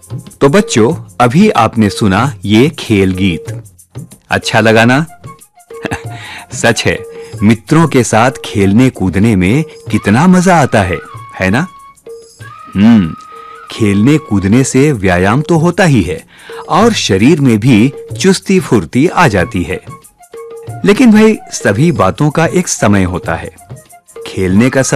तो बच्चों, अभी आपने सुना ये खेल गीत। अच्छा लगा ना? सच है, मित्रों के साथ खेलने कूदने में कितना मजा आता है ना? खेलने कूदने से व्यायाम तो होता ही है और शरीर में भी चुस्ती फुर्ती आ जाती है। लेकिन भाई, सभी बातों का एक समय होता है। खेलने का समय